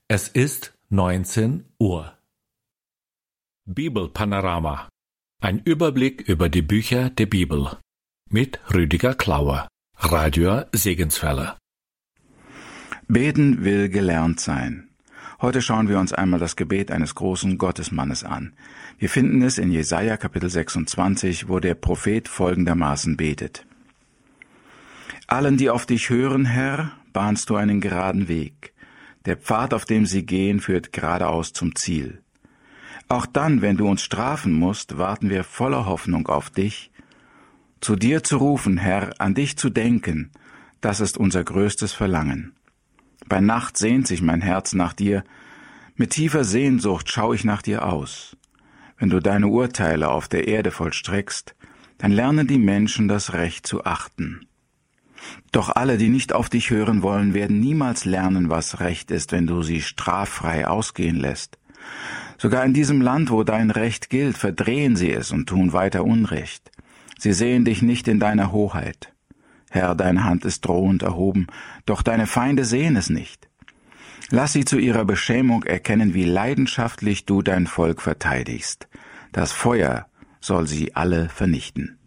Es ist 19 Uhr. Bibelpanorama. Ein Überblick über die Bücher der Bibel. Mit Rüdiger Klauer. Radio Segenswelle. Beten will gelernt sein. Heute schauen wir uns einmal das Gebet eines großen Gottesmannes an. Wir finden es in Jesaja Kapitel 26, wo der Prophet folgendermaßen betet. Allen, die auf dich hören, Herr, bahnst du einen geraden Weg. Der Pfad, auf dem sie gehen, führt geradeaus zum Ziel. Auch dann, wenn du uns strafen musst, warten wir voller Hoffnung auf dich. Zu dir zu rufen, Herr, an dich zu denken, das ist unser größtes Verlangen. Bei Nacht sehnt sich mein Herz nach dir, mit tiefer Sehnsucht schau ich nach dir aus. Wenn du deine Urteile auf der Erde vollstreckst, dann lernen die Menschen das Recht zu achten. Doch alle, die nicht auf dich hören wollen, werden niemals lernen, was Recht ist, wenn du sie straffrei ausgehen lässt. Sogar in diesem Land, wo dein Recht gilt, verdrehen sie es und tun weiter Unrecht. Sie sehen dich nicht in deiner Hoheit. Herr, deine Hand ist drohend erhoben, doch deine Feinde sehen es nicht. Lass sie zu ihrer Beschämung erkennen, wie leidenschaftlich du dein Volk verteidigst. Das Feuer soll sie alle vernichten.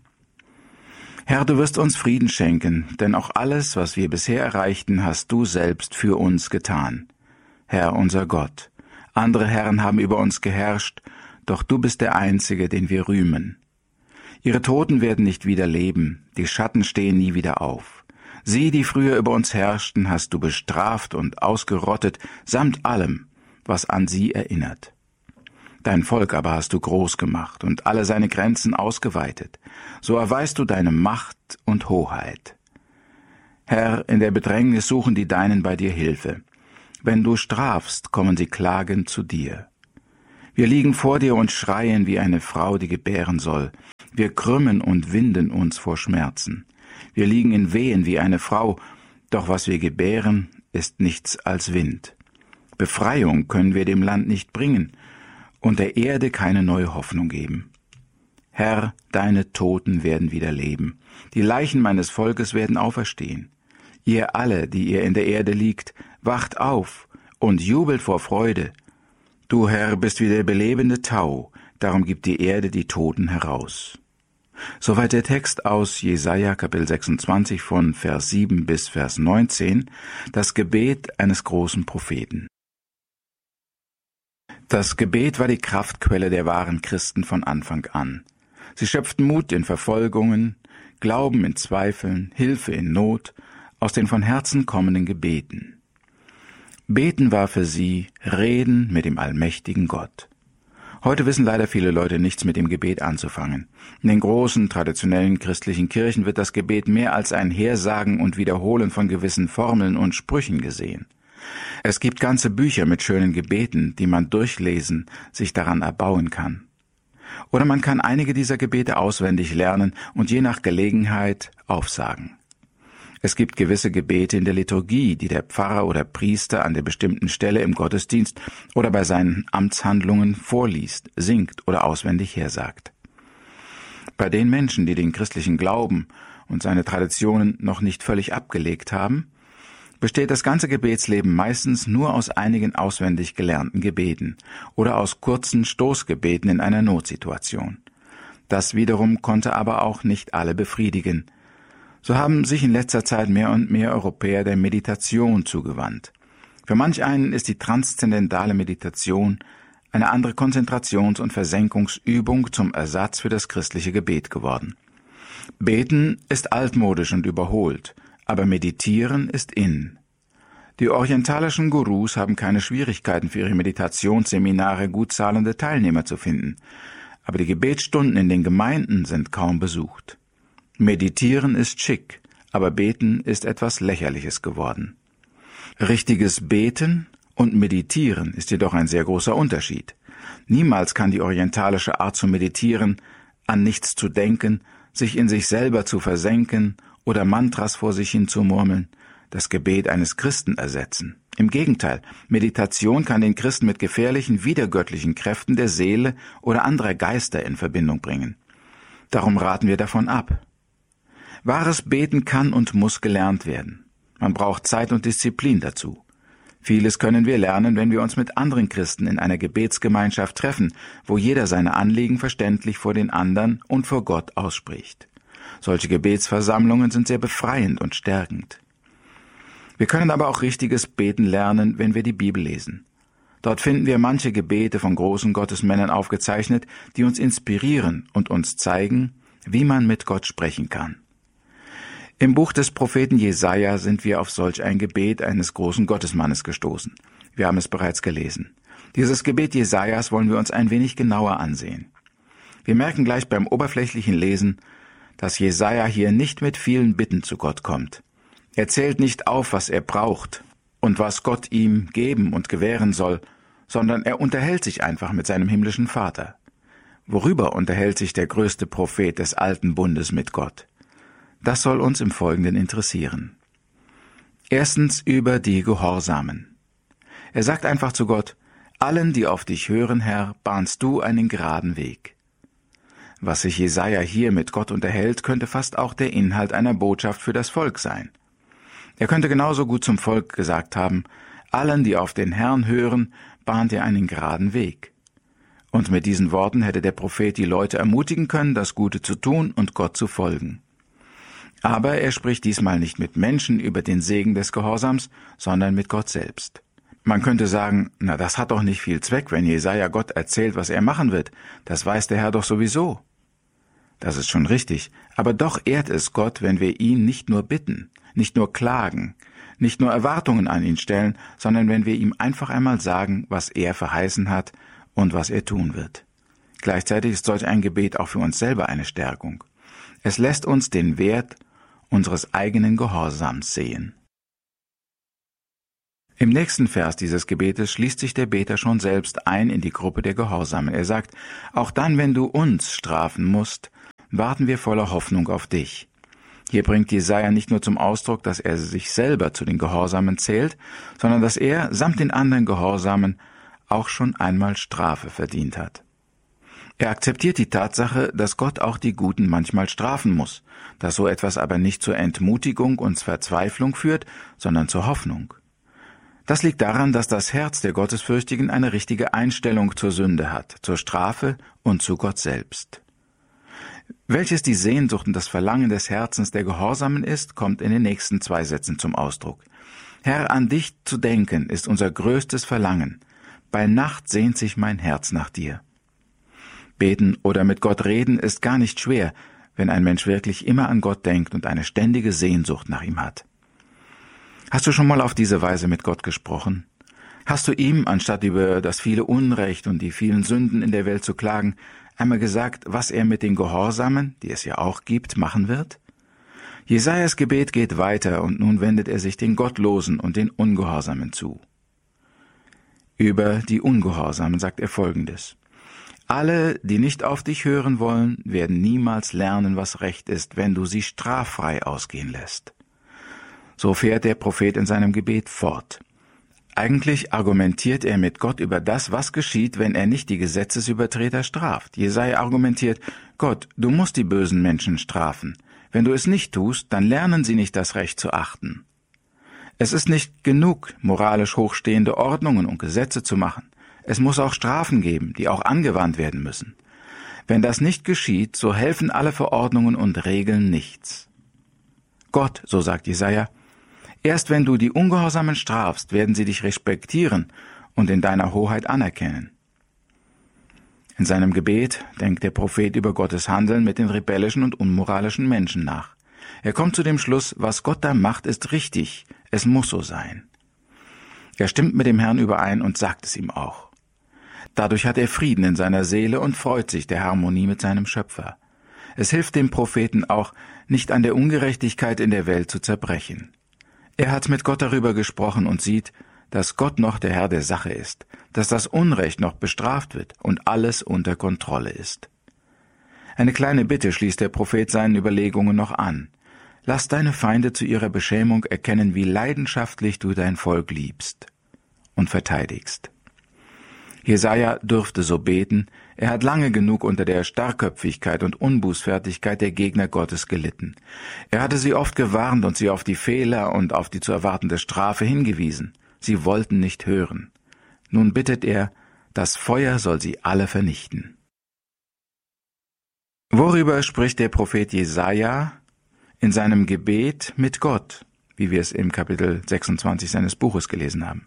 Herr, du wirst uns Frieden schenken, denn auch alles, was wir bisher erreichten, hast du selbst für uns getan. Herr, unser Gott, andere Herren haben über uns geherrscht, doch du bist der Einzige, den wir rühmen. Ihre Toten werden nicht wieder leben, die Schatten stehen nie wieder auf. Sie, die früher über uns herrschten, hast du bestraft und ausgerottet, samt allem, was an sie erinnert. Dein Volk aber hast du groß gemacht und alle seine Grenzen ausgeweitet. So erweist du deine Macht und Hoheit. Herr, in der Bedrängnis suchen die Deinen bei dir Hilfe. Wenn du strafst, kommen sie klagend zu dir. Wir liegen vor dir und schreien wie eine Frau, die gebären soll. Wir krümmen und winden uns vor Schmerzen. Wir liegen in Wehen wie eine Frau, doch was wir gebären, ist nichts als Wind. Befreiung können wir dem Land nicht bringen und der Erde keine neue Hoffnung geben. Herr, deine Toten werden wieder leben. Die Leichen meines Volkes werden auferstehen. Ihr alle, die ihr in der Erde liegt, wacht auf und jubelt vor Freude. Du, Herr, bist wie der belebende Tau, darum gibt die Erde die Toten heraus. Soweit der Text aus Jesaja Kapitel 26 von Vers 7 bis Vers 19, das Gebet eines großen Propheten. Das Gebet war die Kraftquelle der wahren Christen von Anfang an. Sie schöpften Mut in Verfolgungen, Glauben in Zweifeln, Hilfe in Not, aus den von Herzen kommenden Gebeten. Beten war für sie Reden mit dem allmächtigen Gott. Heute wissen leider viele Leute nichts mit dem Gebet anzufangen. In den großen, traditionellen christlichen Kirchen wird das Gebet mehr als ein Hersagen und Wiederholen von gewissen Formeln und Sprüchen gesehen. Es gibt ganze Bücher mit schönen Gebeten, die man durchlesen, sich daran erbauen kann. Oder man kann einige dieser Gebete auswendig lernen und je nach Gelegenheit aufsagen. Es gibt gewisse Gebete in der Liturgie, die der Pfarrer oder Priester an der bestimmten Stelle im Gottesdienst oder bei seinen Amtshandlungen vorliest, singt oder auswendig hersagt. Bei den Menschen, die den christlichen Glauben und seine Traditionen noch nicht völlig abgelegt haben, besteht das ganze Gebetsleben meistens nur aus einigen auswendig gelernten Gebeten oder aus kurzen Stoßgebeten in einer Notsituation. Das wiederum konnte aber auch nicht alle befriedigen. So haben sich in letzter Zeit mehr und mehr Europäer der Meditation zugewandt. Für manch einen ist die transzendentale Meditation eine andere Konzentrations- und Versenkungsübung zum Ersatz für das christliche Gebet geworden. Beten ist altmodisch und überholt, aber Meditieren ist in. Die orientalischen Gurus haben keine Schwierigkeiten für ihre Meditationsseminare gut zahlende Teilnehmer zu finden, aber die Gebetsstunden in den Gemeinden sind kaum besucht. Meditieren ist schick, aber Beten ist etwas Lächerliches geworden. Richtiges Beten und Meditieren ist jedoch ein sehr großer Unterschied. Niemals kann die orientalische Art zu meditieren, an nichts zu denken, sich in sich selber zu versenken oder Mantras vor sich hin zu murmeln, das Gebet eines Christen ersetzen. Im Gegenteil, Meditation kann den Christen mit gefährlichen, widergöttlichen Kräften der Seele oder anderer Geister in Verbindung bringen. Darum raten wir davon ab. Wahres Beten kann und muss gelernt werden. Man braucht Zeit und Disziplin dazu. Vieles können wir lernen, wenn wir uns mit anderen Christen in einer Gebetsgemeinschaft treffen, wo jeder seine Anliegen verständlich vor den anderen und vor Gott ausspricht. Solche Gebetsversammlungen sind sehr befreiend und stärkend. Wir können aber auch richtiges Beten lernen, wenn wir die Bibel lesen. Dort finden wir manche Gebete von großen Gottesmännern aufgezeichnet, die uns inspirieren und uns zeigen, wie man mit Gott sprechen kann. Im Buch des Propheten Jesaja sind wir auf solch ein Gebet eines großen Gottesmannes gestoßen. Wir haben es bereits gelesen. Dieses Gebet Jesajas wollen wir uns ein wenig genauer ansehen. Wir merken gleich beim oberflächlichen Lesen, dass Jesaja hier nicht mit vielen Bitten zu Gott kommt. Er zählt nicht auf, was er braucht und was Gott ihm geben und gewähren soll, sondern er unterhält sich einfach mit seinem himmlischen Vater. Worüber unterhält sich der größte Prophet des alten Bundes mit Gott? Das soll uns im Folgenden interessieren. Erstens über die Gehorsamen. Er sagt einfach zu Gott: Allen, die auf dich hören, Herr, bahnst du einen geraden Weg. Was sich Jesaja hier mit Gott unterhält, könnte fast auch der Inhalt einer Botschaft für das Volk sein. Er könnte genauso gut zum Volk gesagt haben: Allen, die auf den Herrn hören, bahnt er einen geraden Weg. Und mit diesen Worten hätte der Prophet die Leute ermutigen können, das Gute zu tun und Gott zu folgen. Aber er spricht diesmal nicht mit Menschen über den Segen des Gehorsams, sondern mit Gott selbst. Man könnte sagen, na, das hat doch nicht viel Zweck, wenn Jesaja Gott erzählt, was er machen wird. Das weiß der Herr doch sowieso. Das ist schon richtig, aber doch ehrt es Gott, wenn wir ihn nicht nur bitten, nicht nur klagen, nicht nur Erwartungen an ihn stellen, sondern wenn wir ihm einfach einmal sagen, was er verheißen hat und was er tun wird. Gleichzeitig ist solch ein Gebet auch für uns selber eine Stärkung. Es lässt uns den Wert unseres eigenen Gehorsams sehen. Im nächsten Vers dieses Gebetes schließt sich der Beter schon selbst ein in die Gruppe der Gehorsamen. Er sagt: Auch dann, wenn du uns strafen musst, warten wir voller Hoffnung auf dich. Hier bringt Jesaja nicht nur zum Ausdruck, dass er sich selber zu den Gehorsamen zählt, sondern dass er samt den anderen Gehorsamen auch schon einmal Strafe verdient hat. Er akzeptiert die Tatsache, dass Gott auch die Guten manchmal strafen muss, dass so etwas aber nicht zur Entmutigung und Verzweiflung führt, sondern zur Hoffnung. Das liegt daran, dass das Herz der Gottesfürchtigen eine richtige Einstellung zur Sünde hat, zur Strafe und zu Gott selbst. Welches die Sehnsucht und das Verlangen des Herzens der Gehorsamen ist, kommt in den nächsten 2 Sätzen zum Ausdruck. Herr, an dich zu denken ist unser größtes Verlangen. Bei Nacht sehnt sich mein Herz nach dir. Beten oder mit Gott reden ist gar nicht schwer, wenn ein Mensch wirklich immer an Gott denkt und eine ständige Sehnsucht nach ihm hat. Hast du schon mal auf diese Weise mit Gott gesprochen? Hast du ihm, anstatt über das viele Unrecht und die vielen Sünden in der Welt zu klagen, einmal gesagt, was er mit den Gehorsamen, die es ja auch gibt, machen wird? Jesajas Gebet geht weiter und nun wendet er sich den Gottlosen und den Ungehorsamen zu. Über die Ungehorsamen sagt er Folgendes: Alle, die nicht auf dich hören wollen, werden niemals lernen, was recht ist, wenn du sie straffrei ausgehen lässt. So fährt der Prophet in seinem Gebet fort. Eigentlich argumentiert er mit Gott über das, was geschieht, wenn er nicht die Gesetzesübertreter straft. Jesaja argumentiert: Gott, du musst die bösen Menschen strafen. Wenn du es nicht tust, dann lernen sie nicht das Recht zu achten. Es ist nicht genug, moralisch hochstehende Ordnungen und Gesetze zu machen. Es muss auch Strafen geben, die auch angewandt werden müssen. Wenn das nicht geschieht, so helfen alle Verordnungen und Regeln nichts. Gott, so sagt Jesaja, erst wenn du die Ungehorsamen strafst, werden sie dich respektieren und in deiner Hoheit anerkennen. In seinem Gebet denkt der Prophet über Gottes Handeln mit den rebellischen und unmoralischen Menschen nach. Er kommt zu dem Schluss, was Gott da macht, ist richtig, es muss so sein. Er stimmt mit dem Herrn überein und sagt es ihm auch. Dadurch hat er Frieden in seiner Seele und freut sich der Harmonie mit seinem Schöpfer. Es hilft dem Propheten auch, nicht an der Ungerechtigkeit in der Welt zu zerbrechen. Er hat mit Gott darüber gesprochen und sieht, dass Gott noch der Herr der Sache ist, dass das Unrecht noch bestraft wird und alles unter Kontrolle ist. Eine kleine Bitte schließt der Prophet seinen Überlegungen noch an. Lass deine Feinde zu ihrer Beschämung erkennen, wie leidenschaftlich du dein Volk liebst und verteidigst. Jesaja dürfte so beten, er hat lange genug unter der Starrköpfigkeit und Unbußfertigkeit der Gegner Gottes gelitten. Er hatte sie oft gewarnt und sie auf die Fehler und auf die zu erwartende Strafe hingewiesen. sie wollten nicht hören. Nun bittet er, das Feuer soll sie alle vernichten. Worüber spricht der Prophet Jesaja in seinem Gebet mit Gott, wie wir es im Kapitel 26 seines Buches gelesen haben?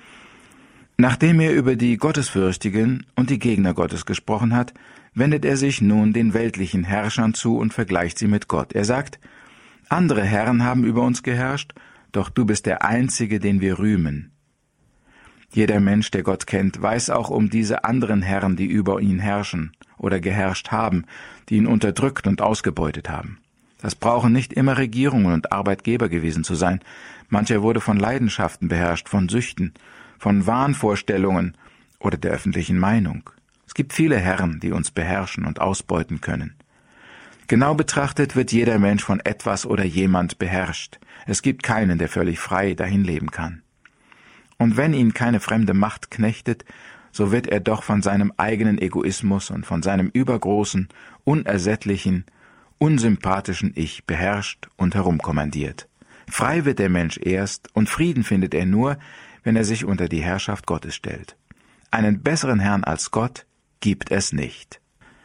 Nachdem er über die Gottesfürchtigen und die Gegner Gottes gesprochen hat, wendet er sich nun den weltlichen Herrschern zu und vergleicht sie mit Gott. Er sagt, andere Herren haben über uns geherrscht, doch du bist der Einzige, den wir rühmen. Jeder Mensch, der Gott kennt, weiß auch um diese anderen Herren, die über ihn herrschen oder geherrscht haben, die ihn unterdrückt und ausgebeutet haben. Das brauchen nicht immer Regierungen und Arbeitgeber gewesen zu sein. Mancher wurde von Leidenschaften beherrscht, von Süchten, von Wahnvorstellungen oder der öffentlichen Meinung. Es gibt viele Herren, die uns beherrschen und ausbeuten können. Genau betrachtet wird jeder Mensch von etwas oder jemand beherrscht. Es gibt keinen, der völlig frei dahin leben kann. Und wenn ihn keine fremde Macht knechtet, so wird er doch von seinem eigenen Egoismus und von seinem übergroßen, unersättlichen, unsympathischen Ich beherrscht und herumkommandiert. Frei wird der Mensch erst und Frieden findet er nur, wenn er sich unter die Herrschaft Gottes stellt. Einen besseren Herrn als Gott gibt es nicht.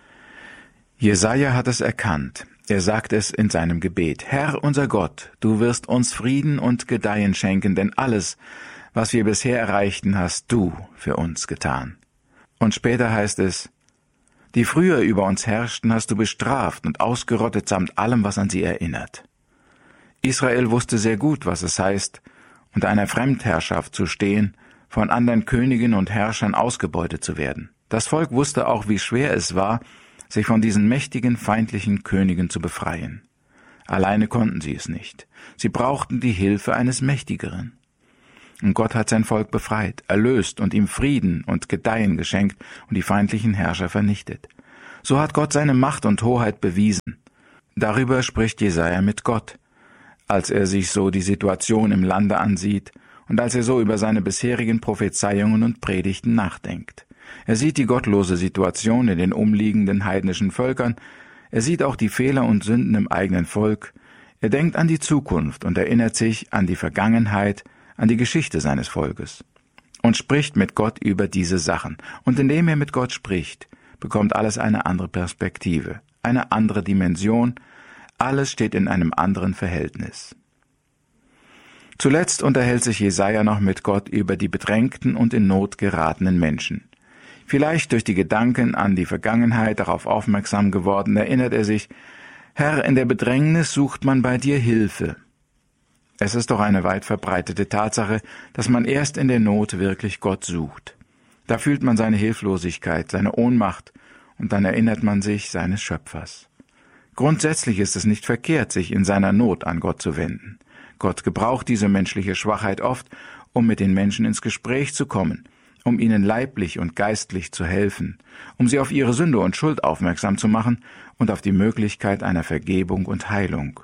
Jesaja hat es erkannt. Er sagt es in seinem Gebet. Herr, unser Gott, du wirst uns Frieden und Gedeihen schenken, denn alles, was wir bisher erreichten, hast du für uns getan. Und später heißt es, die früher über uns herrschten, hast du bestraft und ausgerottet samt allem, was an sie erinnert. Israel wusste sehr gut, was es heißt, unter einer Fremdherrschaft zu stehen, von anderen Königen und Herrschern ausgebeutet zu werden. Das Volk wusste auch, wie schwer es war, sich von diesen mächtigen, feindlichen Königen zu befreien. Alleine konnten sie es nicht. Sie brauchten die Hilfe eines Mächtigeren. Und Gott hat sein Volk befreit, erlöst und ihm Frieden und Gedeihen geschenkt und die feindlichen Herrscher vernichtet. So hat Gott seine Macht und Hoheit bewiesen. Darüber spricht Jesaja mit Gott, als er sich so die Situation im Lande ansieht und als er so über seine bisherigen Prophezeiungen und Predigten nachdenkt. Er sieht die gottlose Situation in den umliegenden heidnischen Völkern, er sieht auch die Fehler und Sünden im eigenen Volk, er denkt an die Zukunft und erinnert sich an die Vergangenheit, an die Geschichte seines Volkes und spricht mit Gott über diese Sachen. Und indem er mit Gott spricht, bekommt alles eine andere Perspektive, eine andere Dimension, alles steht in einem anderen Verhältnis. Zuletzt unterhält sich Jesaja noch mit Gott über die bedrängten und in Not geratenen Menschen. Vielleicht durch die Gedanken an die Vergangenheit darauf aufmerksam geworden, erinnert er sich, Herr, in der Bedrängnis sucht man bei dir Hilfe. Es ist doch eine weit verbreitete Tatsache, dass man erst in der Not wirklich Gott sucht. Da fühlt man seine Hilflosigkeit, seine Ohnmacht, und dann erinnert man sich seines Schöpfers. Grundsätzlich ist es nicht verkehrt, sich in seiner Not an Gott zu wenden. Gott gebraucht diese menschliche Schwachheit oft, um mit den Menschen ins Gespräch zu kommen, um ihnen leiblich und geistlich zu helfen, um sie auf ihre Sünde und Schuld aufmerksam zu machen und auf die Möglichkeit einer Vergebung und Heilung.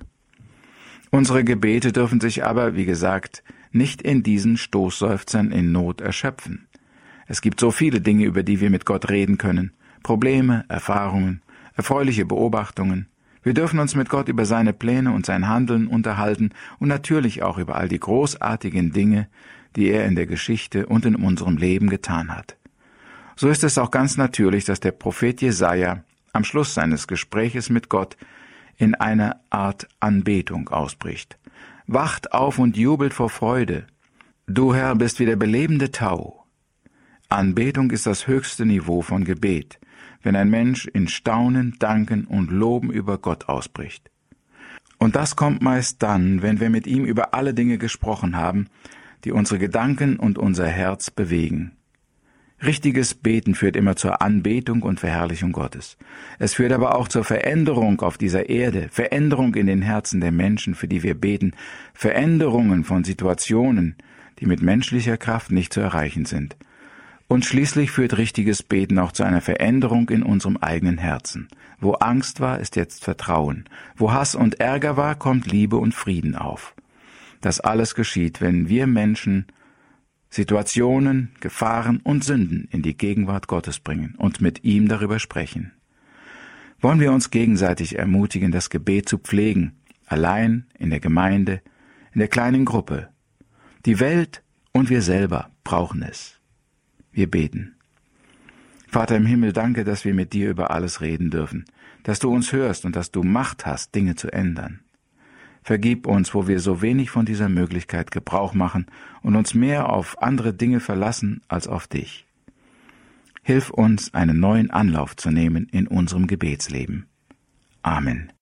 Unsere Gebete dürfen sich aber, wie gesagt, nicht in diesen Stoßseufzern in Not erschöpfen. Es gibt so viele Dinge, über die wir mit Gott reden können, Probleme, Erfahrungen, erfreuliche Beobachtungen. Wir dürfen uns mit Gott über seine Pläne und sein Handeln unterhalten und natürlich auch über all die großartigen Dinge, die er in der Geschichte und in unserem Leben getan hat. So ist es auch ganz natürlich, dass der Prophet Jesaja am Schluss seines Gespräches mit Gott in eine Art Anbetung ausbricht. Wacht auf und jubelt vor Freude. Du, Herr, bist wie der belebende Tau. Anbetung ist das höchste Niveau von Gebet, wenn ein Mensch in Staunen, Danken und Loben über Gott ausbricht. Und das kommt meist dann, wenn wir mit ihm über alle Dinge gesprochen haben, die unsere Gedanken und unser Herz bewegen. Richtiges Beten führt immer zur Anbetung und Verherrlichung Gottes. Es führt aber auch zur Veränderung auf dieser Erde, Veränderung in den Herzen der Menschen, für die wir beten, Veränderungen von Situationen, die mit menschlicher Kraft nicht zu erreichen sind. Und schließlich führt richtiges Beten auch zu einer Veränderung in unserem eigenen Herzen. Wo Angst war, ist jetzt Vertrauen. Wo Hass und Ärger war, kommt Liebe und Frieden auf. Das alles geschieht, wenn wir Menschen Situationen, Gefahren und Sünden in die Gegenwart Gottes bringen und mit ihm darüber sprechen. Wollen wir uns gegenseitig ermutigen, das Gebet zu pflegen, allein, in der Gemeinde, in der kleinen Gruppe. Die Welt Und wir selber brauchen es. Wir beten. Vater im Himmel, danke, dass wir mit dir über alles reden dürfen, dass du uns hörst und dass du Macht hast, Dinge zu ändern. Vergib uns, wo wir so wenig von dieser Möglichkeit Gebrauch machen und uns mehr auf andere Dinge verlassen als auf dich. Hilf uns, einen neuen Anlauf zu nehmen in unserem Gebetsleben. Amen.